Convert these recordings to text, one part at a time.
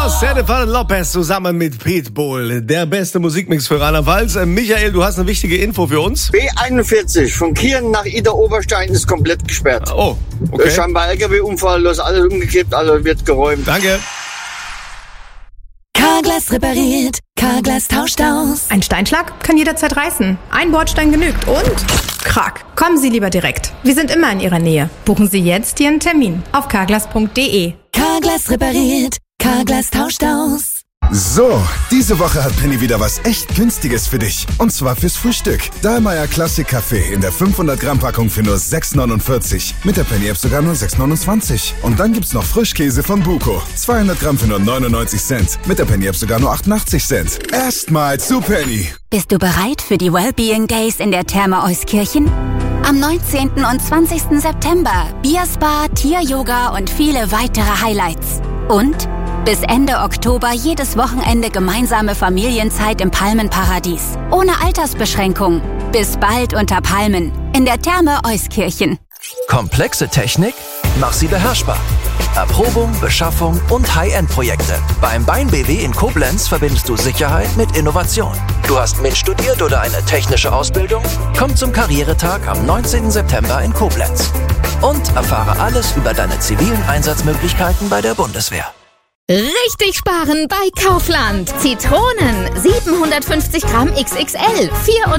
Los, Jennifer Lopez zusammen mit Pitbull. Der beste Musikmix für Rheinland-Pfalz. Michael, du hast eine wichtige Info für uns. B41 von Kirchen nach Ida-Oberstein ist komplett gesperrt. Oh, okay. Scheinbar LKW-Unfall, los, alles umgekippt, alles wird geräumt. Danke. Carglass repariert, Carglass tauscht aus. Ein Steinschlag kann jederzeit reißen. Ein Bordstein genügt und krack. Kommen Sie lieber direkt. Wir sind immer in Ihrer Nähe. Buchen Sie jetzt Ihren Termin auf carglass.de. Carglass repariert, Carglass tauscht aus. So, diese Woche hat Penny wieder was echt Günstiges für dich. Und zwar fürs Frühstück. Dahlmeier Classic Kaffee in der 500 Gramm Packung für nur 6,49. Mit der Penny App sogar nur 6,29. Und dann gibt's noch Frischkäse von Buko. 200 Gramm für nur 99 Cent. Mit der Penny App sogar nur 88 Cent. Erstmal zu Penny. Bist du bereit für die Wellbeing Days in der Therme Euskirchen? Am 19. und 20. September Bierspa, Tier-Yoga und viele weitere Highlights. Und bis Ende Oktober jedes Wochenende gemeinsame Familienzeit im Palmenparadies. Ohne Altersbeschränkung. Bis bald unter Palmen in der Therme Euskirchen. Komplexe Technik? Mach sie beherrschbar. Erprobung, Beschaffung und High-End-Projekte. Beim Bein BW in Koblenz verbindest du Sicherheit mit Innovation. Du hast mitstudiert oder eine technische Ausbildung? Komm zum Karrieretag am 19. September in Koblenz. Und erfahre alles über deine zivilen Einsatzmöglichkeiten bei der Bundeswehr. Richtig sparen bei Kaufland. Zitronen 750 Gramm XXL,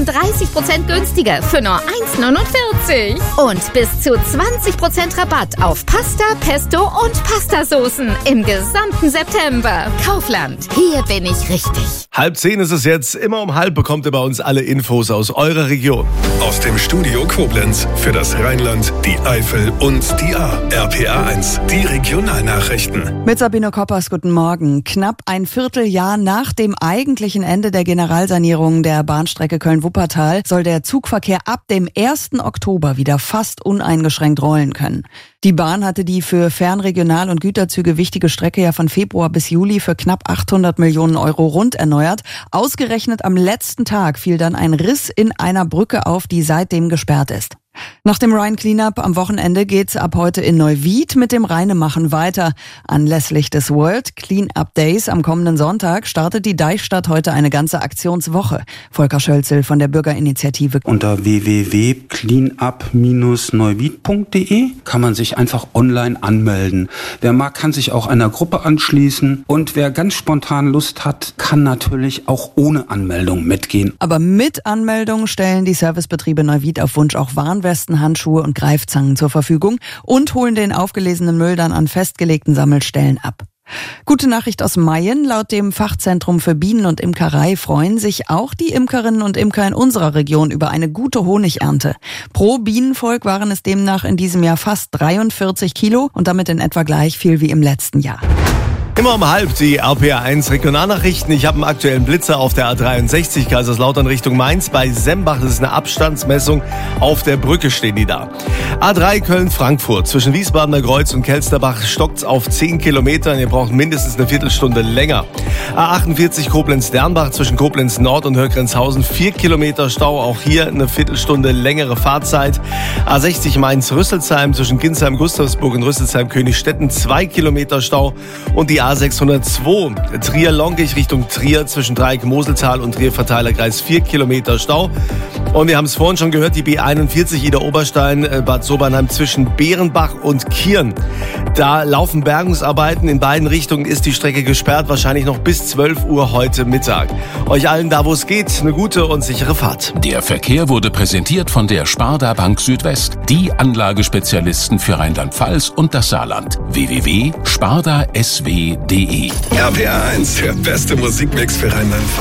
34% günstiger für nur 1,49. Und bis zu 20% Rabatt auf Pasta, Pesto und Pastasoßen im gesamten September. Kaufland, hier bin ich richtig. 9:30 ist es jetzt. Immer um 9:30 bekommt ihr bei uns alle Infos aus eurer Region. Aus dem Studio Koblenz für das Rheinland, die Eifel und die A. RPA 1, die Regionalnachrichten. Mit Sabine Koppers, guten Morgen. Knapp ein Vierteljahr nach dem eigentlichen Ende der Generalsanierung der Bahnstrecke Köln-Wuppertal soll der Zugverkehr ab dem 1. Oktober wieder fast uneingeschränkt rollen können. Die Bahn hatte die für Fernregional- und Güterzüge wichtige Strecke ja von Februar bis Juli für knapp 800 Millionen Euro rund erneuert. Ausgerechnet am letzten Tag fiel dann ein Riss in einer Brücke auf, die seitdem gesperrt ist. Nach dem Rhein-Cleanup am Wochenende geht's ab heute in Neuwied mit dem Reinemachen weiter. Anlässlich des World Clean-Up Days am kommenden Sonntag startet die Deichstadt heute eine ganze Aktionswoche. Volker Schölzel von der Bürgerinitiative. Unter www.cleanup-neuwied.de kann man sich einfach online anmelden. Wer mag, kann sich auch einer Gruppe anschließen. Und wer ganz spontan Lust hat, kann natürlich auch ohne Anmeldung mitgehen. Aber mit Anmeldung stellen die Servicebetriebe Neuwied auf Wunsch auch Warnwesten, Handschuhe und Greifzangen zur Verfügung und holen den aufgelesenen Müll dann an festgelegten Sammelstellen ab. Gute Nachricht aus Mayen. Laut dem Fachzentrum für Bienen- und Imkerei freuen sich auch die Imkerinnen und Imker in unserer Region über eine gute Honigernte. Pro Bienenvolk waren es demnach in diesem Jahr fast 43 Kilo und damit in etwa gleich viel wie im letzten Jahr. Immer um 9:30 die RPA 1 Regionalnachrichten. Ich habe einen aktuellen Blitzer auf der A63 Kaiserslautern Richtung Mainz. Bei Sembach, das ist eine Abstandsmessung. Auf der Brücke stehen die da. A3 Köln-Frankfurt. Zwischen Wiesbadener Kreuz und Kelsterbach stockt's auf 10 Kilometern. Ihr braucht mindestens eine Viertelstunde länger. A48 Koblenz-Dernbach zwischen Koblenz Nord und Höckrenzhausen 4 Kilometer Stau. Auch hier eine Viertelstunde längere Fahrzeit. A60 Mainz-Rüsselsheim zwischen Ginsheim, Gustavsburg und Rüsselsheim-Königstetten 2 Kilometer Stau. Und die A602 Trier-Lonkich Richtung Trier zwischen Dreieck-Moseltal und Trier-Verteilerkreis 4 Kilometer Stau. Und wir haben es vorhin schon gehört, die B41 Ida-Oberstein, Bad Sobernheim zwischen Bärenbach und Kirn. Da laufen Bergungsarbeiten. In beiden Richtungen ist die Strecke gesperrt, wahrscheinlich noch bis 12 Uhr heute Mittag. Euch allen da, wo es geht, eine gute und sichere Fahrt. Der Verkehr wurde präsentiert von der Sparda Bank Südwest, die Anlagespezialisten für Rheinland-Pfalz und das Saarland. www.spardasw.de RPA 1, der beste Musikmix für Rheinland-Pfalz.